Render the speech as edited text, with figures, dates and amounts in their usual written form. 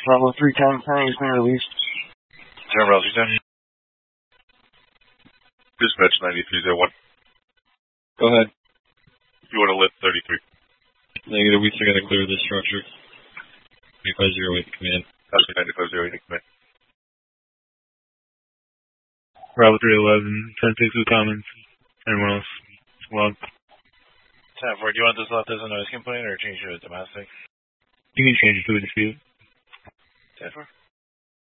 Bravo 3 Town County has been released. General Wellington. Dispatch 9301. Go ahead. You want to lift 33. Negative, we still got to clear this structure. 9508 to command. Copy 9508 to command. Bravo 311, 10-6 with comments. Anyone else? Log. 10-4, do you want this left as a noise complaint or change it to domestic? You can change it to a dispute. 10-4.